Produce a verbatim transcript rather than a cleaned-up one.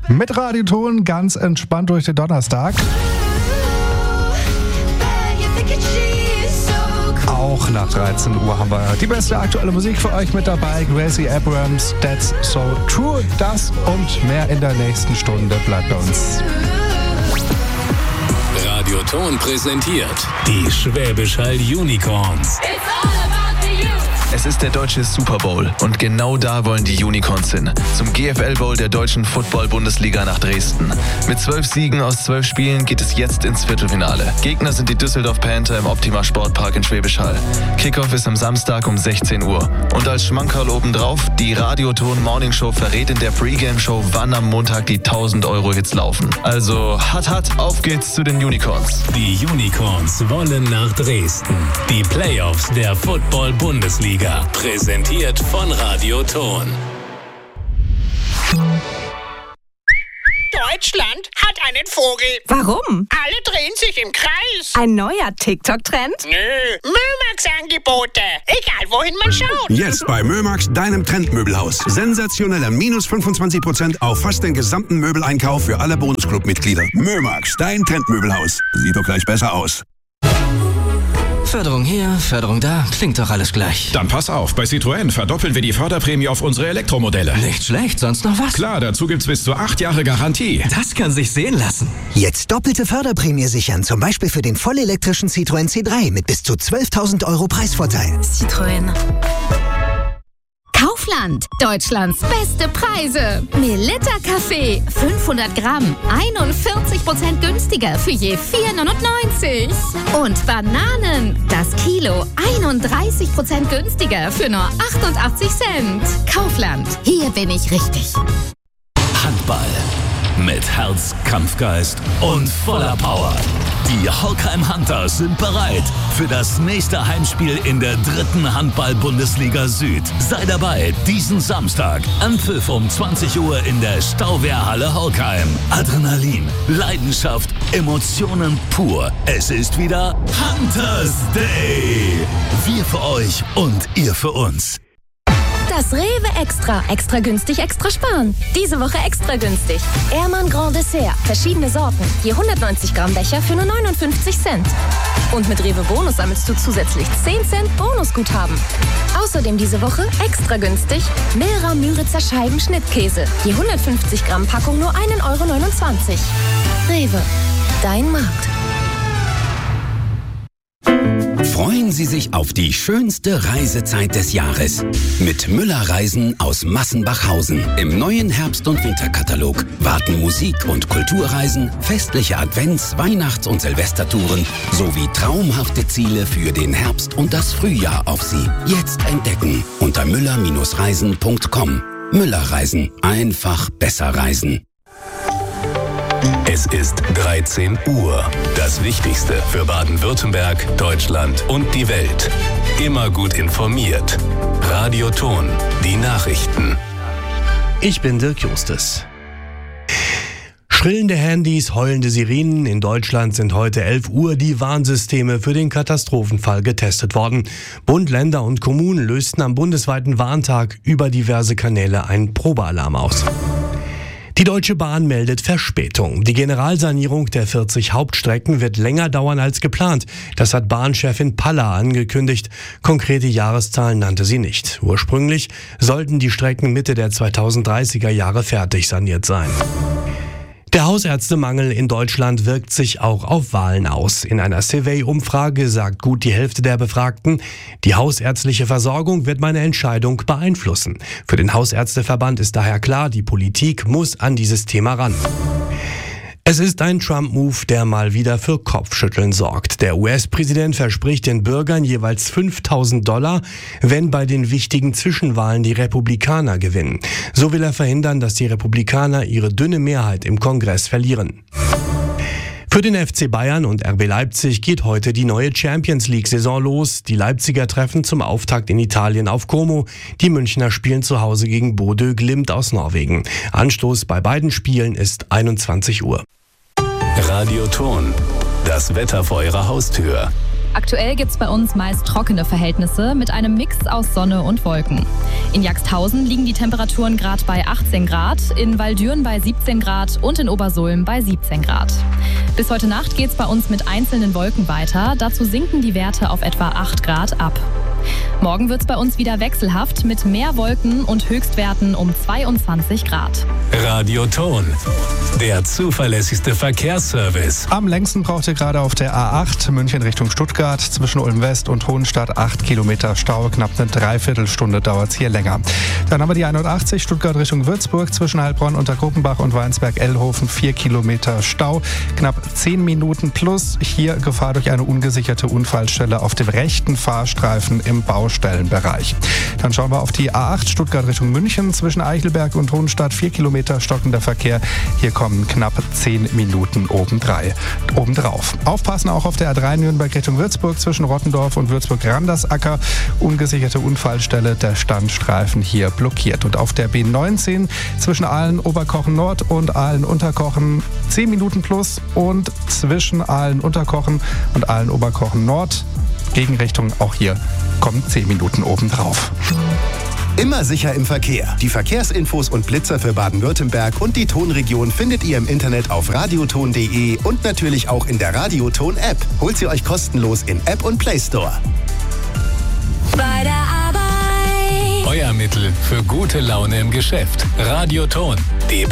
Mit Radioton ganz entspannt durch den Donnerstag. Auch nach dreizehn Uhr haben wir die beste aktuelle Musik für euch mit dabei. Gracie Abrams, That's So True. Das und mehr in der nächsten Stunde. Bleibt bei uns. Radioton präsentiert die Schwäbisch Hall Unicorns. Es ist der deutsche Super Bowl und genau da wollen die Unicorns hin. Zum G F L Bowl der deutschen Football-Bundesliga nach Dresden. Mit zwölf Siegen aus zwölf Spielen geht es jetzt ins Viertelfinale. Gegner sind die Düsseldorf Panther im Optima Sportpark in Schwäbisch Hall. Kickoff ist am Samstag um sechzehn Uhr. Und als Schmankerl obendrauf, die Radioton Morning Show verrät in der Pre-Game-Show, wann am Montag die tausend Euro Hits laufen. Also, hat, hat, auf geht's zu den Unicorns. Die Unicorns wollen nach Dresden. Die Playoffs der Football-Bundesliga. Präsentiert von Radioton. Deutschland hat einen Vogel. Warum? Alle drehen sich im Kreis. Ein neuer TikTok-Trend? Nö, Mömax-Angebote. Egal, wohin man schaut. Jetzt bei Mömax, deinem Trendmöbelhaus. Sensationelle minus fünfundzwanzig Prozent auf fast den gesamten Möbeleinkauf für alle Bonusclub-Mitglieder. Mömax, dein Trendmöbelhaus. Sieht doch gleich besser aus. Förderung hier, Förderung da, klingt doch alles gleich. Dann pass auf, bei Citroën verdoppeln wir die Förderprämie auf unsere Elektromodelle. Nicht schlecht, sonst noch was? Klar, dazu gibt's bis zu acht Jahre Garantie. Das kann sich sehen lassen. Jetzt doppelte Förderprämie sichern, zum Beispiel für den vollelektrischen Citroën C drei mit bis zu zwölftausend Euro Preisvorteil. Citroën. Kaufland, Deutschlands beste Preise. Melitta Kaffee, fünfhundert Gramm, einundvierzig Prozent günstiger für je vier neunundneunzig. Und Bananen, das Kilo, einunddreißig Prozent günstiger für nur achtundachtzig Cent. Kaufland, hier bin ich richtig. Handball. Mit Herz, Kampfgeist und voller Power. Die Holkheim Hunters sind bereit für das nächste Heimspiel in der dritten Handball-Bundesliga Süd. Sei dabei diesen Samstag. Anpfiff um zwanzig Uhr in der Stauwehrhalle Holkheim. Adrenalin, Leidenschaft, Emotionen pur. Es ist wieder Hunters Day. Wir für euch und ihr für uns. Das Rewe Extra. Extra günstig, extra sparen. Diese Woche extra günstig. Ehrmann Grand Dessert. Verschiedene Sorten. Je hundertneunzig Gramm Becher für nur neunundfünfzig Cent. Und mit Rewe Bonus sammelst du zusätzlich zehn Cent Bonusguthaben. Außerdem diese Woche extra günstig Milra Müritzer Scheiben Schnittkäse. Je hundertfünfzig Gramm Packung nur ein Euro neunundzwanzig. Rewe. Dein Markt. Freuen Sie sich auf die schönste Reisezeit des Jahres mit Müller-Reisen aus Massenbachhausen. Im neuen Herbst- und Winterkatalog warten Musik- und Kulturreisen, festliche Advents-, Weihnachts- und Silvestertouren sowie traumhafte Ziele für den Herbst und das Frühjahr auf Sie. Jetzt entdecken unter müller Bindestrich reisen punkt com. Müller-Reisen. Einfach besser reisen. Es ist dreizehn Uhr. Das Wichtigste für Baden-Württemberg, Deutschland und die Welt. Immer gut informiert. Radioton. Die Nachrichten. Ich bin Dirk Justus. Schrillende Handys, heulende Sirenen. In Deutschland sind heute elf Uhr die Warnsysteme für den Katastrophenfall getestet worden. Bund, Länder und Kommunen lösten am bundesweiten Warntag über diverse Kanäle einen Probealarm aus. Die Deutsche Bahn meldet Verspätung. Die Generalsanierung der vierzig Hauptstrecken wird länger dauern als geplant. Das hat Bahnchefin Palla angekündigt. Konkrete Jahreszahlen nannte sie nicht. Ursprünglich sollten die Strecken Mitte der zweitausenddreißiger Jahre fertig saniert sein. Der Hausärztemangel in Deutschland wirkt sich auch auf Wahlen aus. In einer Survey-Umfrage sagt gut die Hälfte der Befragten, die hausärztliche Versorgung wird meine Entscheidung beeinflussen. Für den Hausärzteverband ist daher klar, die Politik muss an dieses Thema ran. Es ist ein Trump-Move, der mal wieder für Kopfschütteln sorgt. Der U S-Präsident verspricht den Bürgern jeweils fünftausend Dollar, wenn bei den wichtigen Zwischenwahlen die Republikaner gewinnen. So will er verhindern, dass die Republikaner ihre dünne Mehrheit im Kongress verlieren. Für den F C Bayern und R B Leipzig geht heute die neue Champions-League-Saison los. Die Leipziger treffen zum Auftakt in Italien auf Como. Die Münchner spielen zu Hause gegen Bodø Glimt aus Norwegen. Anstoß bei beiden Spielen ist einundzwanzig Uhr. Radioton. Das Wetter vor Ihrer Haustür. Aktuell gibt es bei uns meist trockene Verhältnisse mit einem Mix aus Sonne und Wolken. In Jagsthausen liegen die Temperaturen gerade bei achtzehn Grad, in Waldüren bei siebzehn Grad und in Obersulm bei siebzehn Grad. Bis heute Nacht geht es bei uns mit einzelnen Wolken weiter. Dazu sinken die Werte auf etwa acht Grad ab. Morgen wird es bei uns wieder wechselhaft mit mehr Wolken und Höchstwerten um zweiundzwanzig Grad. Radioton, der zuverlässigste Verkehrsservice. Am längsten braucht ihr gerade auf der A acht München Richtung Stuttgart zwischen Ulm West und Hohenstadt acht Kilometer Stau. Knapp eine Dreiviertelstunde dauert es hier länger. Dann haben wir die einundachtzig Stuttgart Richtung Würzburg zwischen Heilbronn, Untergruppenbach und Weinsberg-Ellhofen vier Kilometer Stau. Knapp zehn Minuten plus. Hier Gefahr durch eine ungesicherte Unfallstelle auf dem rechten Fahrstreifen im Baustellenbereich. Dann schauen wir auf die A acht Stuttgart Richtung München zwischen Eichelberg und Hohenstadt vier Kilometer stockender Verkehr. Hier kommen knapp zehn Minuten obendrei, obendrauf. Aufpassen auch auf der A drei Nürnberg Richtung Würzburg zwischen Rottendorf und Würzburg-Randersacker. Ungesicherte Unfallstelle, der Standstreifen hier blockiert. Und auf der B neunzehn zwischen Aalen-Oberkochen Nord und Aalen-Unterkochen zehn Minuten plus und zwischen Aalen-Unterkochen und Aalen-Oberkochen Nord Gegenrichtung auch hier kommen zehn Minuten obendrauf. Immer sicher im Verkehr. Die Verkehrsinfos und Blitzer für Baden-Württemberg und die Tonregion findet ihr im Internet auf radioton punkt de und natürlich auch in der Radioton-App. Holt sie euch kostenlos in App und Play Store. Bei der Arbeit. Euer Mittel für gute Laune im Geschäft. Radioton. Die